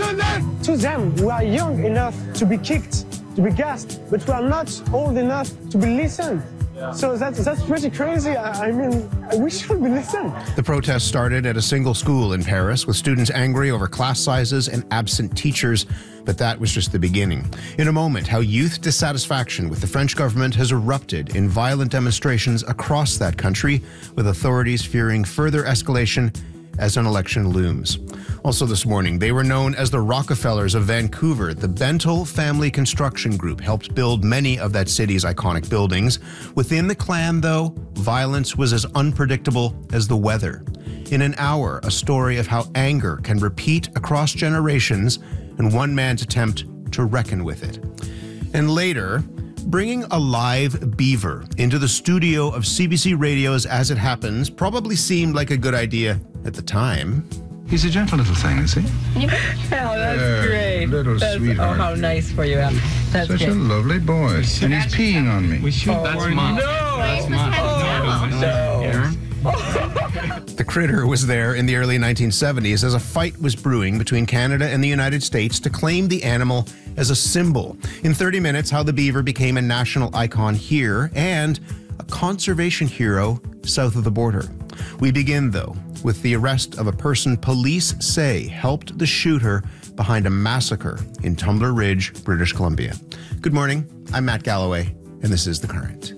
To them, we are young enough to be kicked, to be gassed, but we are not old enough to be listened. Yeah. So that's pretty crazy. I mean, we should be listened. The protest started at a single school in Paris with students angry over class sizes and absent teachers, but that was just the beginning. In a moment, how youth dissatisfaction with the French government has erupted in violent demonstrations across that country, with authorities fearing further escalation as an election looms. Also this morning, they were known as the Rockefellers of Vancouver. The Bentall Family Construction Group helped build many of that city's iconic buildings. Within the clan, though, violence was as unpredictable as the weather. In an hour, a story of how anger can repeat across generations and one man's attempt to reckon with it. And later, bringing a live beaver into the studio of CBC Radio's As It Happens probably seemed like a good idea at the time. He's a gentle little thing, is he? Oh, that's great. Little sweetheart. Oh, how nice for you, Al. That's Such a lovely boy. And he's peeing on me. That's mine. No! That's mine. No. The critter was there in the early 1970s as a fight was brewing between Canada and the United States to claim the animal as a symbol. In 30 minutes, how the beaver became a national icon here and a conservation hero south of the border. We begin, though, with the arrest of a person police say helped the shooter behind a massacre in Tumbler Ridge, British Columbia. Good morning. I'm Matt Galloway, and this is The Current.